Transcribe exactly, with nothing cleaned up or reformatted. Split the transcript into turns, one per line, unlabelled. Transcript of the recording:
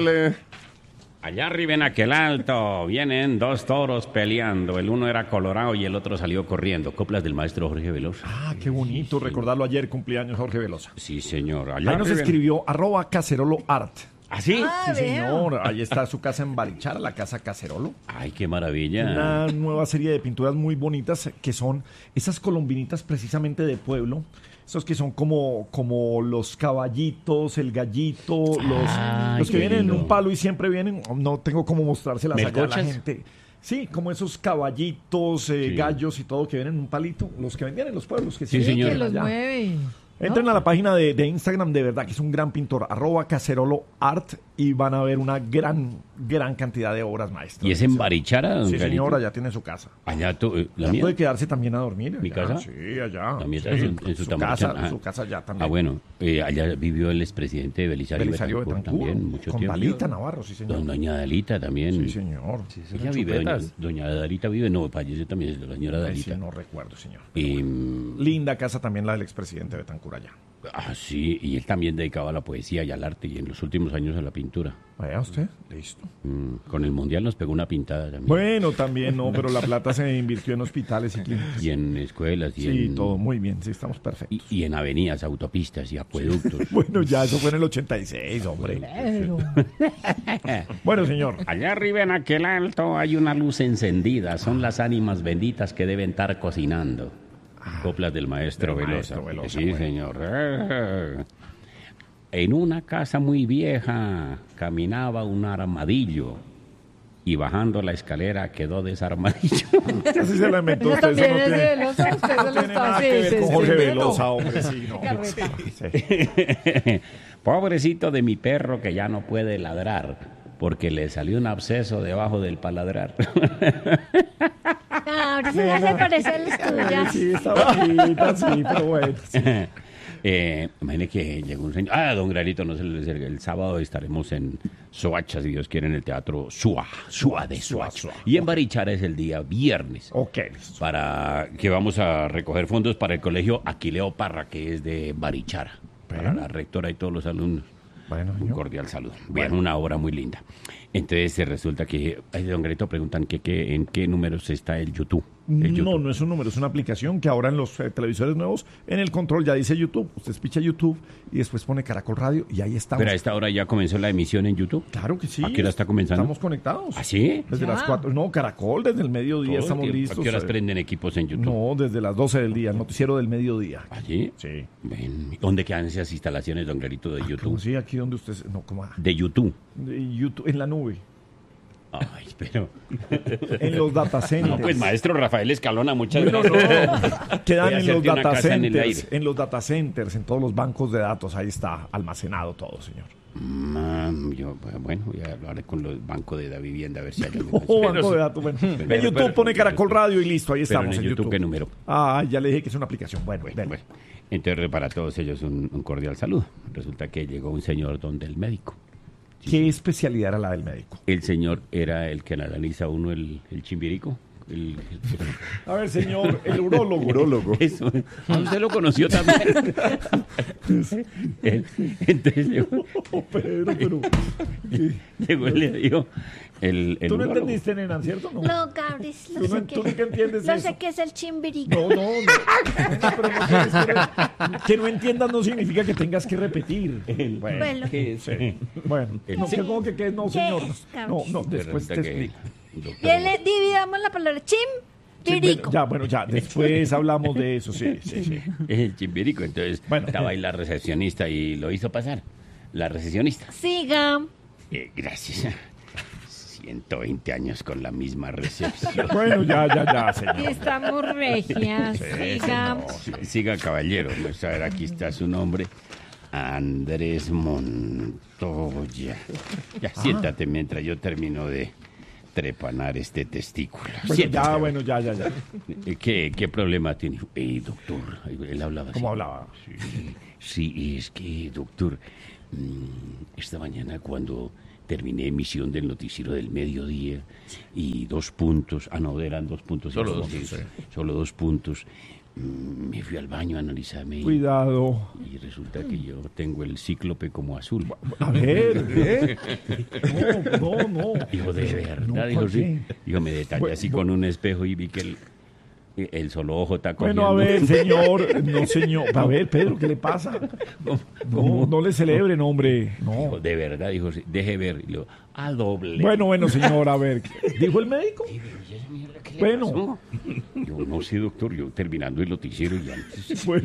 Súbele.
Allá arriba en aquel alto vienen dos toros peleando. El uno era colorado y el otro salió corriendo. Coplas del maestro Jorge Velosa.
Ah, qué bonito
Sí,
recordarlo ayer, cumpleaños Jorge Velosa.
Sí, señor. Allá
Ahí nos
arriba-
escribió arroba cacerolo art.
¿Ah, sí?
Ah,
Sí,
veo.
señor. Ahí está su casa en Barichara, la casa Cacerolo.
Ay, qué maravilla.
Una nueva serie de pinturas muy bonitas que son esas colombinitas precisamente de pueblo. Esos que son como, como los caballitos, el gallito, los,
Ay,
los que
qué
vienen en
lindo.
un palo y siempre vienen. No tengo cómo mostrárselas allá a la
¿Melcochas?
gente. Sí, como esos caballitos, eh,
Sí.
gallos y todo que vienen en un palito. Los que vendían en los pueblos. Que
Sí,
se
señor.
Que los
allá.
mueve.
Entren a la página de, de Instagram, de verdad que es un gran pintor, arroba cacerolo art, y van a ver una gran, gran cantidad de obras maestras.
¿Y es en Barichara, don
Sí,
Carito?
señora, ya tiene su casa.
Allá tú, eh, la
Ya
mía.
puede quedarse también a dormir.
¿Mi
allá.
casa?
Sí, allá.
La mía
Sí,
está en, en su,
su
Tamarachán.
casa,
Ah.
su casa ya también.
Ah, bueno, eh, allá vivió el expresidente de Belisario,
Belisario
Betancur
Betancur,
también, mucho
con
tiempo.
Dalita Navarro, sí, señor.
Don- Doña Dalita también.
Sí, señor.
Ella vive, doña, doña Dalita vive, no, falleció también la señora
Ay, sí,
Dalita.
no recuerdo, señor.
Y, mm,
Linda casa también la del expresidente Betancur allá.
ah, sí, y él también dedicaba a la poesía y al arte y en los últimos años a la pintura.
Vaya usted, listo.
Mm, con el Mundial nos pegó una pintada también.
Bueno, también no, pero la plata se invirtió en hospitales y clínicas.
Y en escuelas y
Sí,
en...
todo muy bien, sí, estamos perfectos.
Y, y en avenidas, autopistas y acueductos.
Bueno, ya, eso fue en el ochenta y seis, hombre.
Pero,
Bueno, señor.
Allá arriba en aquel alto hay una luz encendida. Son las ánimas benditas que deben estar cocinando. Coplas del maestro
del
Velosa.
maestro Velosa,
Sí,
bueno.
señor. Eh. En una casa muy vieja caminaba un armadillo y bajando la escalera quedó desarmadillo.
Así se la inventó
eso
usted. Eso
también
no
es de
tiene,
Velosa. Usted se
no
lo
tiene
está
nada que ver
sí,
con
sí,
Jorge
sí.
Velosa, hombre. Sí, no.
Carreta.
Sí.
Pobrecito de mi perro que ya no puede ladrar porque le salió un absceso debajo del paladrar.
Ah, ahora se hace parecer las
Ay,
tuyas.
sí, está bonita, sí, pero bueno. sí.
Eh, imagine que llegó un señor. Ah, don Granito, no se le el, el sábado estaremos en Soacha, si Dios quiere, en el teatro Sua, Sua de Soacha. Y en Barichara es el día viernes.
Ok, listo.
Para que vamos a recoger fondos para el colegio Aquileo Parra, que es de Barichara. Para
Bueno.
la rectora y todos los alumnos.
Bueno,
Un
señor.
cordial saludo. Bien, una obra muy linda. Entonces eh, resulta que, ay, don Granito, preguntan que, que en qué números está el YouTube. El
No,
YouTube.
no es un número, es una aplicación que ahora en los eh, televisores nuevos, en el control ya dice YouTube. Usted picha YouTube y después pone Caracol Radio y ahí estamos.
Pero a esta hora ya comenzó la emisión en YouTube.
Claro que sí.
¿A qué hora está comenzando?
Estamos conectados.
¿Ah, sí?
Desde
Ya.
las cuatro. No, Caracol, desde el mediodía
Todo el
estamos
tiempo.
listos.
¿A qué horas
eh,
prenden equipos en YouTube?
No, desde las doce del día, el noticiero del mediodía.
¿Allí?
Sí.
Ven, ¿dónde quedan esas instalaciones, don Clarito, de
¿Cómo
YouTube?
sí? Aquí donde usted... No, ¿cómo?
De YouTube.
De YouTube, en la nube.
Ay, pero...
En los data centers.
No, pues, maestro Rafael Escalona, muchas
No,
gracias.
no. Quedan
Voy a
en los
hacerte una
data
casa en el
centers,
aire.
en los data centers, en todos los bancos de datos, ahí está almacenado todo, señor.
Mm, yo, bueno, voy a hablar con los bancos de la vivienda a ver si hay algo.
Oh, banco de datos, bueno. En
pero-
YouTube
pero-
pone Caracol Radio y listo, ahí
Pero
estamos
en
en,
YouTube,
YouTube.
¿qué número?
Ah, ya le dije que es una aplicación. Bueno,
Bueno,
dele.
bueno. Entonces, para todos ellos, un, un cordial saludo. Resulta que llegó un señor donde el médico.
¿Qué especialidad era la del médico?
El señor era el que analiza uno el, el chimbirico. El, el-
A ver, señor, el urólogo.
Urólogo. Eso. Ah, usted lo conoció también. Él- Entonces llegó,
Oh, Pedro, pero...
llegó y le dijo el, el
Tú no
urólogo.
entendiste, nena, ¿cierto? No,
No, Gabris,
Tú
lo
no-
sé
tú
que,
nunca entiendes
lo
eso.
sé que es el chimbirico.
no, no. no. Pero no tienes que, re- que no entiendas no significa que tengas que repetir. Bueno,
Bueno.
¿Qué es?
bueno.
El-
No, que ¿cómo que qué? No,
¿Qué
señor.
es,
No, no,
Carlos?
después te
Resulta que-
explico.
doctor-
Bien, le dividamos la palabra
Sí,
chimbirico.
bueno, ya, bueno, ya, después hablamos de eso, sí, sí, sí.
el chimbirico. Entonces
Bueno.
estaba ahí la recepcionista y lo hizo pasar. La recepcionista.
Siga.
Eh, gracias. ciento veinte años con la misma recepción.
Bueno, ya, ya, ya,
Y
señor.
estamos regias. Siga.
Siga, caballero. Vamos a ver, aquí está su nombre. Andrés Montoya. Ya, siéntate mientras yo termino de trepanar este testículo.
Bueno,
Siéntate.
ya, bueno, ya, ya, ya.
Eh, ¿Qué, ¿Qué problema tiene? Eh, doctor, él hablaba así.
¿Cómo hablaba?
Sí, sí, es que, doctor, mm, esta mañana cuando terminé emisión del noticiero del mediodía y dos puntos, ah, no, eran dos puntos.
Solo
en
dos,
sí,
sí.
Solo dos puntos. mm, me fui al baño a analizarme y,
Cuidado.
y resulta que yo tengo el cíclope como azul.
A ver, ¿eh? No, no, no.
Dijo, de verdad,
No,
dijo,
¿por
sí.
qué?
Dijo, me detallé
Bueno,
así
bueno.
con un espejo y vi que el, el solo ojo está cogiendo.
Bueno, a ver, señor. No, señor. A ver, Pedro, ¿qué le pasa? No, no le celebren, hombre.
Dijo,
No.
de verdad, dijo, sí, deje ver. Y le a doble.
Bueno, bueno, señor, a ver. ¿Dijo el médico?
Sí, pero, ¿y esa mierda qué le
Bueno.
pasó? Yo no sé, doctor, yo terminando el noticiero y antes.
Bueno.